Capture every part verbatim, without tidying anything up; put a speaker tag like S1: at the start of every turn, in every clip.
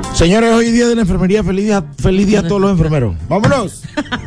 S1: Señores, hoy día de la enfermería, feliz día, feliz día a todos los enfermeros. ¡Vámonos!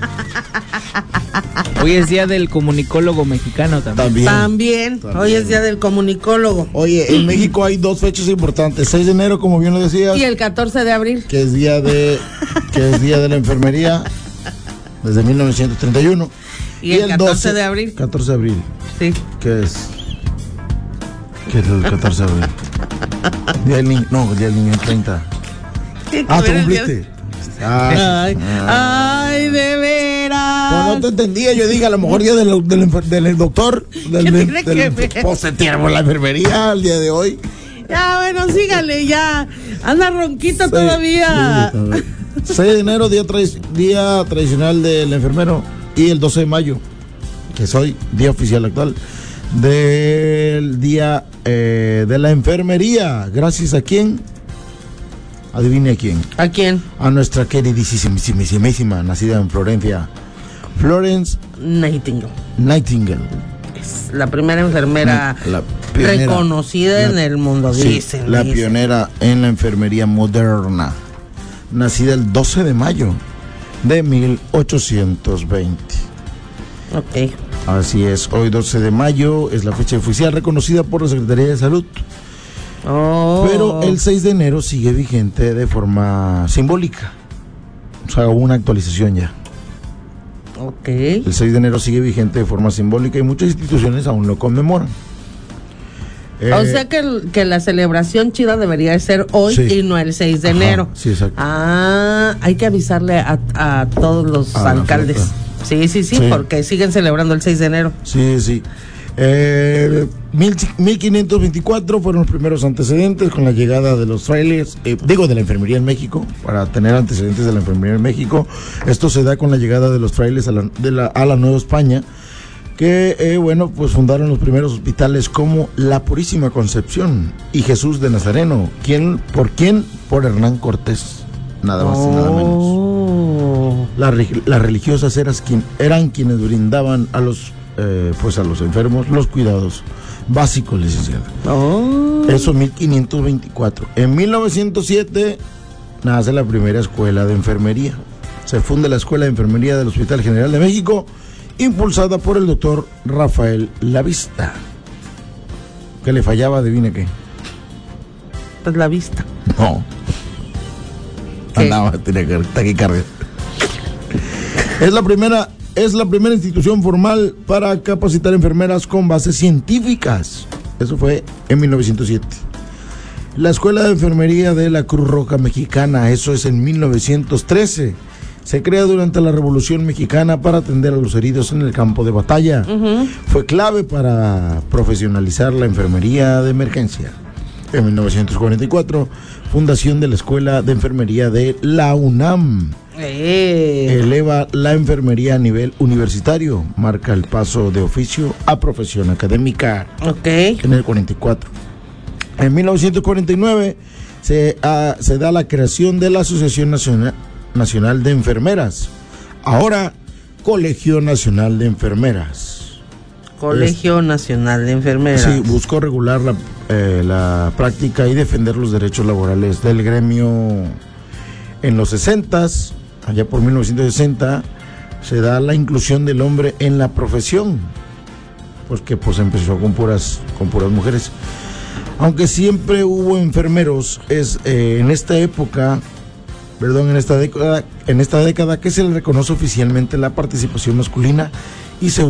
S2: Hoy es día del comunicólogo mexicano también.
S3: También.
S1: También.
S3: También. Hoy es día del comunicólogo.
S1: Oye, en México hay dos fechas importantes. seis de enero, como bien lo decías.
S3: Y el catorce de abril.
S1: Que es día de, que es día de la enfermería desde mil novecientos treinta y uno.
S3: Y, y el, el catorce doce de abril.
S1: catorce de abril.
S3: Sí.
S1: ¿Qué es? ¿Qué es el catorce de abril? Día del niño. No, día del niño es treinta. Ah, ¿tú cumpliste?
S3: Ay, ay, ay, de veras.
S1: Pues no te entendía, yo dije a lo mejor día del, del, del doctor. Del,
S3: ¿Qué
S1: del,
S3: tiene
S1: del,
S3: que ver?
S1: Pues se tiramos la enfermería al día de hoy.
S3: Ya, bueno, sígale, ya. Anda ronquito sí, todavía.
S1: Sí, seis de enero, día, tra día tradicional del enfermero. Y el doce de mayo, que es hoy, día oficial actual, del día eh, de la enfermería. Gracias a quién. Adivine a quién.
S3: ¿A quién?
S1: A nuestra queridísima, nacida en Florencia, Florence
S3: Nightingale.
S1: Nightingale.
S3: Es la primera enfermera la pionera, reconocida la, en el mundo,
S1: sí,
S3: dicen.
S1: La
S3: dicen.
S1: pionera en la enfermería moderna. Nacida el doce de mayo de mil ochocientos veinte.
S3: Ok.
S1: Así es, hoy doce de mayo es la fecha oficial reconocida por la Secretaría de Salud.
S3: Oh.
S1: Pero el seis de enero sigue vigente de forma simbólica. O sea, hubo una actualización ya.
S3: Ok.
S1: El seis de enero sigue vigente de forma simbólica y muchas instituciones aún lo conmemoran.
S3: Eh, o sea que, el, que la celebración chida debería ser hoy sí. y no el seis de enero.
S1: Ajá, sí, exacto.
S3: Ah, hay que avisarle a, a todos los a alcaldes. Sí, sí, sí, sí, porque siguen celebrando el seis de enero.
S1: Sí, sí. Eh, mil quinientos veinticuatro fueron los primeros antecedentes con la llegada de los trailers, eh, digo de la enfermería en México, para tener antecedentes de la enfermería en México. Esto se da con la llegada de los trailers a la, de la, a la Nueva España, que eh, bueno, pues fundaron los primeros hospitales como La Purísima Concepción y Jesús de Nazareno. ¿Quién, ¿Por quién? Por Hernán Cortés, nada más oh. y nada menos. La, las religiosas eran, quien, eran quienes brindaban a los Eh, pues a los enfermos los cuidados básicos, licenciada.
S3: Oh.
S1: Eso mil quinientos veinticuatro. En mil novecientos siete nace la primera escuela de enfermería. Se funda la Escuela de Enfermería del Hospital General de México, impulsada por el doctor Rafael Lavista. ¿Qué le fallaba? Adivine qué.
S3: Pues la vista.
S1: No. Andaba, tenía que taquicardia. Es la primera Es la primera institución formal para capacitar enfermeras con bases científicas. Eso fue en mil novecientos siete. La Escuela de Enfermería de la Cruz Roja Mexicana, eso es en mil novecientos trece. Se crea durante la Revolución Mexicana para atender a los heridos en el campo de batalla.
S3: Uh-huh.
S1: Fue clave para profesionalizar la enfermería de emergencia. En mil novecientos cuarenta y cuatro, fundación de la Escuela de Enfermería de la UNAM.
S3: Eh.
S1: Eleva la enfermería a nivel universitario, marca el paso de oficio a profesión académica.
S3: Ok.
S1: En el cuarenta y cuatro. En mil novecientos cuarenta y nueve se, uh, se da la creación de la Asociación Nacional, Nacional de Enfermeras, ahora Colegio Nacional de Enfermeras.
S3: Colegio es, Nacional de Enfermeras.
S1: Sí, buscó regular la, eh, la práctica y defender los derechos laborales del gremio. En los sesentas, allá por mil novecientos sesenta, se da la inclusión del hombre en la profesión, porque pues empezó con puras, con puras mujeres. Aunque siempre hubo enfermeros, es eh, en esta época, perdón, en esta década, en esta década que se le reconoce oficialmente la participación masculina y se